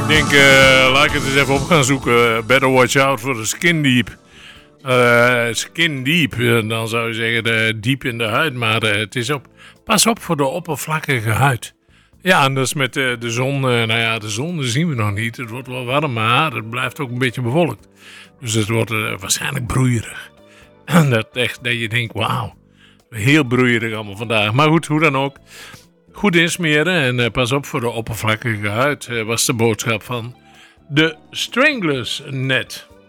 denk, laat ik het eens even op gaan zoeken. Better watch out for the skin deep. Skin deep, dan zou je zeggen diep in de huid. Maar het is pas op voor de oppervlakkige huid. Ja, en dat is met de zon. De zon zien we nog niet. Het wordt wel warm, maar het blijft ook een beetje bewolkt. Dus het wordt waarschijnlijk broeierig. Dat je denkt, wauw. Heel broeierig allemaal vandaag. Maar goed, hoe dan ook. Goed insmeren en pas op voor de oppervlakkige huid. Was de boodschap van de Stranglers net.